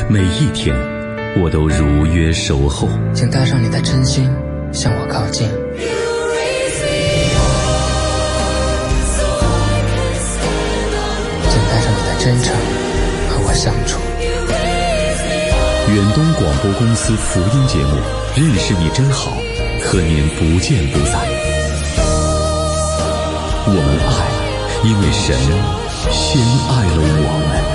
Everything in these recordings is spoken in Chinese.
每一天我都如约守候。 请带上你的真心向我靠近。请带上你的真诚和我相处。 远东广播公司福音节目《认识你真好》，和您不见不散。我们爱，因为神先爱了我们。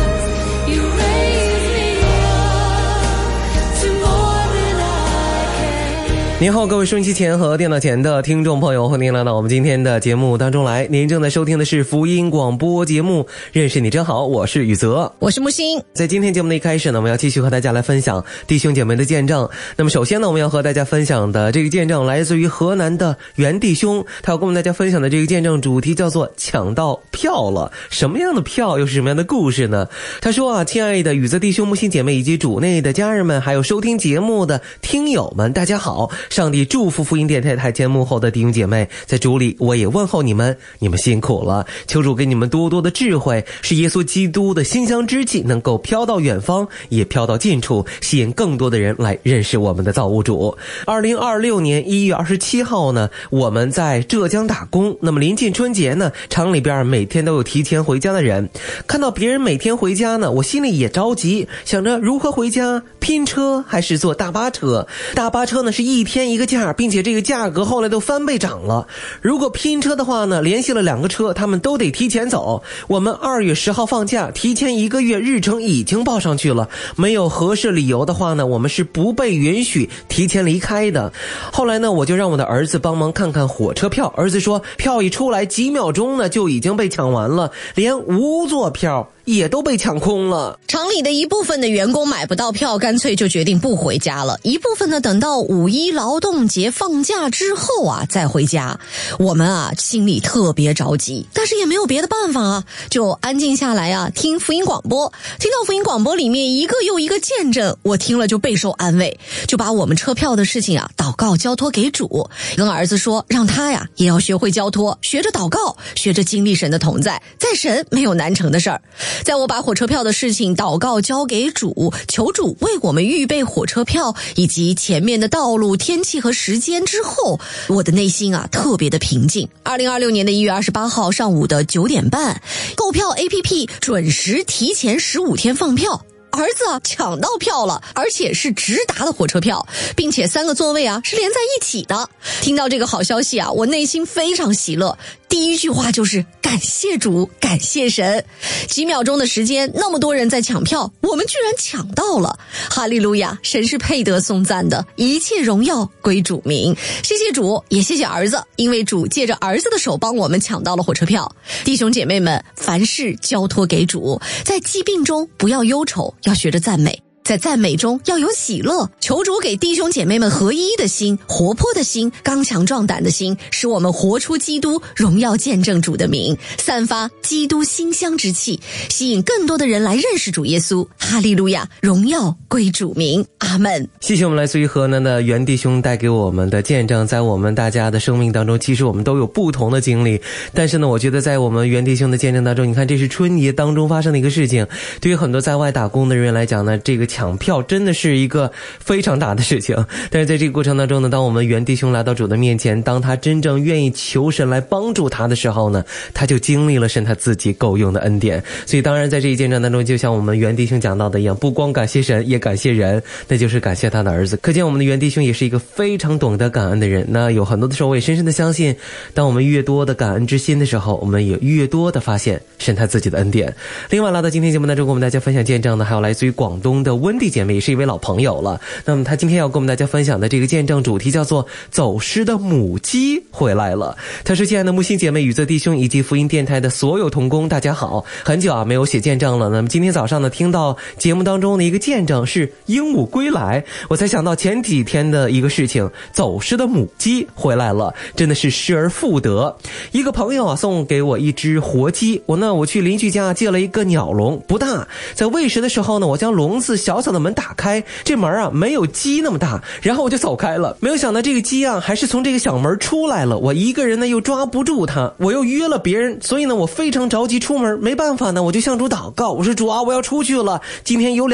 您好，各位收音机前和电脑前的听众朋友，欢迎您来到我们今天的节目当中来。您正在收听的是福音广播节目《认识你真好》，我是宇泽， 我是木星。 在今天节目的一开始呢，我们要继续和大家来分享弟兄姐妹的见证。那么首先呢，我们要和大家分享的这个见证来自于河南的袁弟兄，他要跟我们大家分享的这个见证主题叫做抢到票了。什么样的票，又是什么样的故事呢？他说啊，亲爱的宇泽弟兄、木星姐妹以及主内的家人们，还有收听节目的听友们，大家好。上帝祝福福音电台台前幕后的弟兄姐妹，在主里我也问候你们，你们辛苦了。求主给你们多多的智慧，使耶稣基督的馨香之气能够飘到远方，也飘到近处，吸引更多的人来认识我们的造物主。2026年1月27号呢，我们在浙江打工。那么临近春节呢，厂里边每天都有提前回家的人。看到别人每天回家呢，我心里也着急，想着如何回家，拼车还是坐大巴车？大巴车呢是一天一个价，并且这个价格后来都翻倍涨了。如果拼车的话呢，联系了2个车，他们都得提前走。我们2月10号放假，提前1个月日程已经报上去了，没有合适理由的话呢，我们是不被允许提前离开的。后来呢，我就让我的儿子帮忙看看火车票，儿子说票一出来几秒钟呢就已经被抢完了，连无座票也都被抢空了。 厂里的一部分的员工买不到票，干脆就决定不回家了。一部分呢，等到5·1劳动节放假之后啊再回家。我们啊心里特别着急，但是也没有别的办法啊，就安静下来啊听福音广播。听到福音广播里面一个又一个见证，我听了就备受安慰，就把我们车票的事情啊祷告交托给主，跟儿子说让他呀也要学会交托，学着祷告，学着经历神的同在，在神没有难成的事儿。在我把火车票的事情祷告交给主，求主为我们预备火车票以及前面的道路、天气和时间之后，我的内心啊特别的平静。2026年的1月28号上午的9点半，购票 APP 准时提前15天放票。儿子啊抢到票了，而且是直达的火车票，并且3个座位啊是连在一起的。听到这个好消息啊，我内心非常喜乐。第一句话就是感谢主，感谢神。几秒钟的时间，那么多人在抢票，我们居然抢到了。哈利路亚，神是配得颂赞的，一切荣耀归主名。谢谢主，也谢谢儿子，因为主借着儿子的手帮我们抢到了火车票。弟兄姐妹们，凡事交托给主，在疾病中不要忧愁，要学着赞美，在赞美中要有喜乐。求主给弟兄姐妹们合一的心，活泼的心，刚强壮胆的心，使我们活出基督，荣耀见证主的名，散发基督馨香之气，吸引更多的人来认识主耶稣。哈利路亚，荣耀归主名，阿们。 谢谢我们来自于河南的袁弟兄带给我们的见证。在我们大家的生命当中，其实我们都有不同的经历，但是呢，我觉得在我们袁弟兄的见证当中，你看这是春节当中发生的一个事情，对于很多在外打工的人员来讲呢，这个抢票真的是一个非常大的事情。但是在这个过程当中呢，当我们袁弟兄来到主的面前，当他真正愿意求神来帮助他的时候呢，他就经历了神他自己够用的恩典。所以当然在这一见证当中，就像我们袁弟兄讲到的一样，不光感谢神也感谢人，那就是感谢他的儿子。可见我们的袁弟兄也是一个非常懂得感恩的人。那有很多的时候我也深深的相信，当我们越多的感恩之心的时候，我们也越多的发现神他自己的恩典。另外来到今天节目当中跟我们大家分享见证的还有来自于广东的温蒂姐妹，也是一位老朋友了。那么她今天要跟我们大家分享的这个见证主题叫做走失的母鸡回来了。她说亲爱的木星姐妹、宇泽弟兄以及福音电台的所有同工大家好，很久啊没有写见证了。那么今天早上呢，听到节目当中的一个见证是鹦鹉归来，我才想到前几天的一个事情，走失的母鸡回来了，真的是失而复得。一个朋友啊送给我一只活鸡，我去邻居家借了一个鸟笼，不大，在喂食的时候呢，我将笼子小小的门打开，这门啊没有鸡那么大，然后我就走开了。没有想到这个鸡啊还是从这个小门出来了，我一个人呢又抓不住它，我又约了别人，所以呢我非常着急出门，没办法呢我就向主祷告，我说主啊，我要出去了，今天有